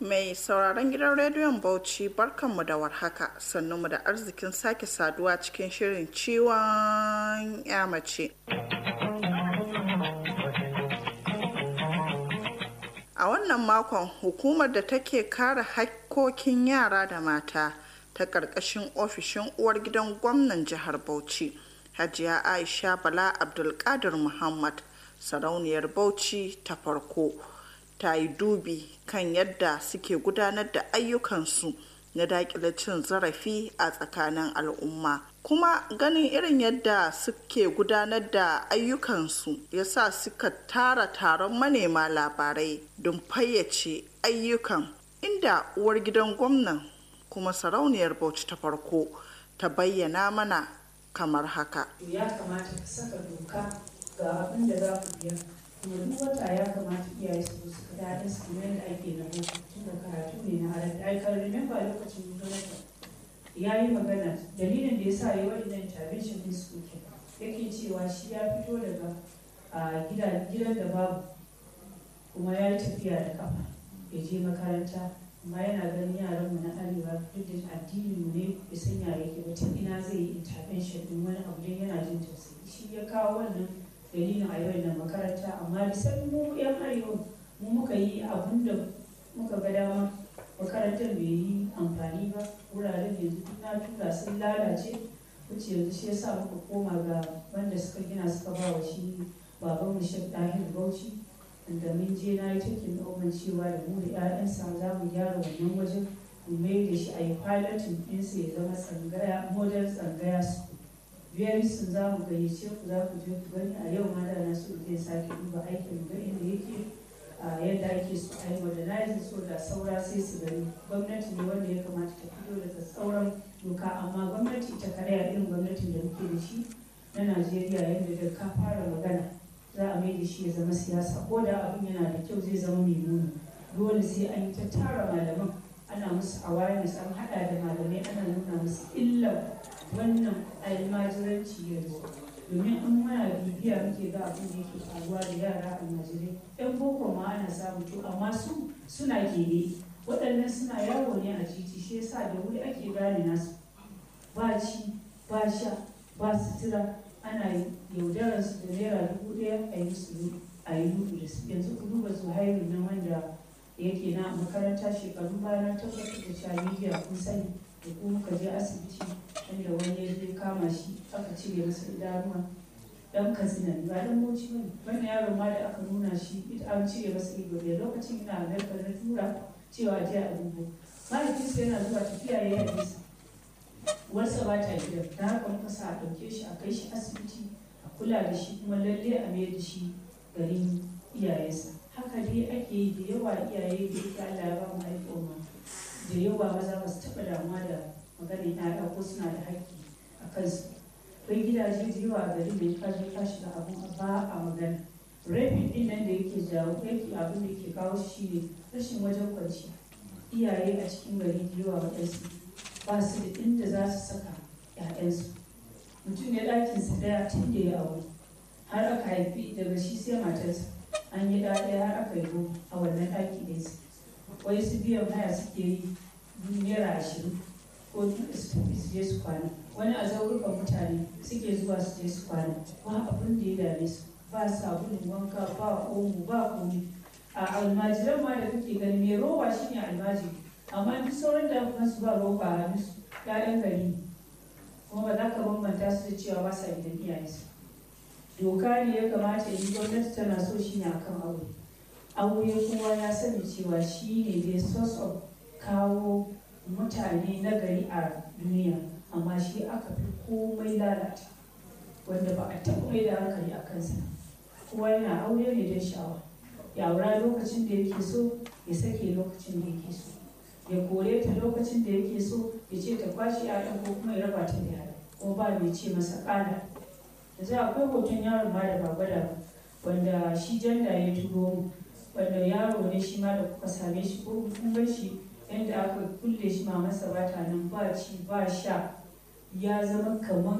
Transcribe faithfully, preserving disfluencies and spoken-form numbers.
Mai sauraron gidan rediyon Bauchi barkanmu da warhaka sannunmu da arzikin sake saduwa cikin shirin ciwon ya mace. A wannan makon hukumar da take kare haƙƙoƙin yara da mata ta ƙarƙashin ofishin uwar gidan gwamnan jihar Bauchi, Hajiya Aisha Bala Abdulkadir Muhammad, sarauniyar Bauchi ta farko, ta yi dubi kan yadda suke gudanar da ayyukansu na daƙile cin zarafi a tsakanin al'umma. Kuma ganin irin yadda suke gudanar da ayyukansu ya sa suka tara taron manema labarai don fayyace ayyukan, inda uwar gidan gwamnan kuma sarauniyar Bauchi ta farko ta bayyana mana kamar haka. Ya kamata ka saka doka ga abin da za ku biya. Kuma duk wata ya kamata iyaye su su kada da su da ake na boko tun da karatu ne na halatta. I can remember lokacin gwamnati ya yi magana dalilin da ya sa yi waɗannan intervention din su ke yake cewa shi ya fito daga gidan da babu kuma ya yi tafiya da kafa ya je makaranta, amma yana ganin yaran mu na arewa duk da addinin mu ne bai san ya yake ba tun ina zai yi intervention din wani abu dan yana jin tausayi. Shi ya kawo wannan dalilin a yau na makaranta, amma bisan mu yan arewa mu muka yi abun da muka ga dama, makarantar bai yi amfani ba, wuraren yanzu na tura sun lalace, wuce yanzu shi yasa muka koma ga wanda suka gina suka ba wa shi baban mu Sheikh Dahir Bauchi, da mun je na yi cikin ɗaukan cewa da mu da ƴaƴansa za mu gyara wannan wajen mu mai da shi a yi piloting ɗinsa ya zama tsangaya model tsangaya su very soon za mu gayyace ku za ku je ku gani. A yau ma da na so zai sake duba aikin ga inda yake a yadda ake so a yi modernizing so da saura sai su gani. Gwamnati ne wanda ya kamata ta fito daga sauran doka, amma gwamnati ita kadai a irin gwamnatin da muke da shi na Najeriya yadda da ka fara magana za a mai da shi ya zama siyasa, ko da abin yana da kyau zai zama mai nuna. Dole sai an yi ta tara malaman ana musu awareness, an haɗa da malamai ana nuna musu illar wannan almajiranci yanzu, domin in muna bibiya muke ga abin da yake faruwa da yara almajirai. Yan boko ma ana samu to amma su suna gebe, waɗannan suna yawo ne a titi, shi yasa da wuri ake gane nasu, ba ci ba sha ba sutura, ana yaudarar su da naira dubu ɗaya a yi musu a yi rubu da su. Yanzu ku duba Zuhairu na wanda yake na makaranta shekaru bayan tabbatar da cewa media kun sani da ku muka je asibiti inda wani ya zai kama shi aka cire masa idanuwa, dan Katsina ba dan Bauchi bane. Wannan yaron ma da aka nuna shi an cire masa ido da lokacin ina Amerika na tura cewa je a dubo. Mahaifinsa yana zuwa tafiya ya yi nisa, uwarsa ba ta gida, da haka muka sa a ɗauke shi a kai shi asibiti a kula da shi, kuma lalle a mai da shi garin iyayensa. Haka dai ake yi da yawa iyaye da yake Allah ya ba mu haihuwa, da yawa maza ba su taɓa damuwa da maganin ƴaƴa ko suna da haƙƙi a kansu. Akwai gidaje da yawa a garin da ya kaje ka shiga abun ba a magana. Rabin ɗin nan da yake jawo yake abin da yake kawo shi ne rashin wajen kwanciya. Iyaye a cikin gari da yawa waɗansu ba su da inda za su saka ƴaƴansu. Mutum ya ɗakinsa ɗaya tun da ya aure har aka haifi daga shi sai matarsa, an yi ɗaya har aka yi a wannan ɗaki ɗaya. Wai su biyan haya suke yi naira ashirin ko su tafi su je su kwana. Wani a zaurukan mutane suke zuwa su je su kwana, ba abin da ya dame su, ba sabulun wanka ba omo ba komi. A almajiran ma da kuke gani mai roba shine almajiri, amma duk sauran da kuma su ba roba a hannunsu ƴaƴan gari, kuma ba za ka bambanta su da cewa ba sa gidan iyayensu. Doka ne ya kamata yi, gwamnati tana so shi ne akan aure. Aure kowa ya sani cewa shi ne the source of kawo mutane na gari a duniya, amma shi aka fi komai lalata, wanda ba a taɓa mai da hankali a kansa. Kowa yana aure ne don sha'awa, ya aura lokacin da yake so, ya sake lokacin da yake so, ya kore ta lokacin da yake so, ya ce ta kwashe ƴaƴan ko kuma ya raba ta da yara, ko ba mai ce masa ƙada. Da za akwai hoton yaron ma da ba gwada ba, wanda shi janda ya turo mu, wanda yaro ne shi ma da kuka same shi ko kun bar shi yadda aka kulle shi, mamansa ba ta nan, ba ci ba sha, ya zama kamar